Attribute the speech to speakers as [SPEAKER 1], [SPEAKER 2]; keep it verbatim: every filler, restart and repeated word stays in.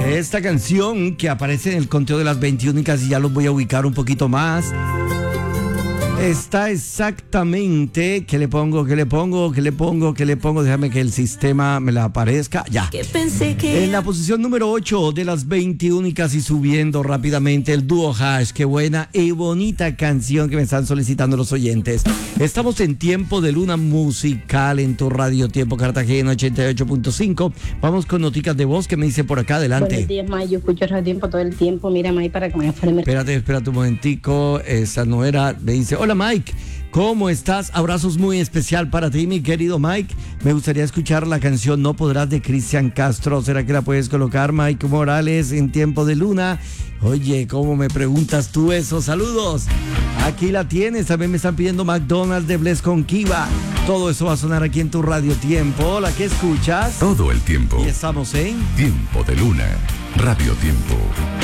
[SPEAKER 1] Esta canción que aparece en el conteo de las veintiúnicas y ya los voy a ubicar un poquito más. Está exactamente, ¿qué le pongo? ¿Qué le pongo? ¿Qué le pongo? ¿Qué le pongo? Déjame que el sistema me la aparezca. Ya.
[SPEAKER 2] Que pensé que
[SPEAKER 1] En la posición número ocho de las veintiúnicas y subiendo rápidamente el dúo Hash. Qué buena y bonita canción que me están solicitando los oyentes. Estamos en Tiempo de Luna Musical en tu Radio Tiempo Cartagena ochenta y ocho punto cinco. Vamos con noticas de voz que me dice por acá. Adelante.
[SPEAKER 3] Buenos días, May. Yo escucho Radio Tiempo todo el tiempo. Mira, May, para que me fuera el mercado.
[SPEAKER 1] Espérate, espérate un momentico. Esa no era. Me dice, hola Mike, ¿cómo estás? Abrazos muy especial para ti, mi querido Mike. Me gustaría escuchar la canción No Podrás de Cristian Castro. ¿Será que la puedes colocar, Mike Morales, en Tiempo de Luna? Oye, ¿cómo me preguntas tú eso? Saludos. Aquí la tienes. También me están pidiendo McDonald's de Bless con Kiva. Todo eso va a sonar aquí en tu Radio Tiempo. Hola, ¿qué escuchas?
[SPEAKER 4] Todo el tiempo.
[SPEAKER 1] Y estamos en
[SPEAKER 4] Tiempo de Luna. Radio Tiempo.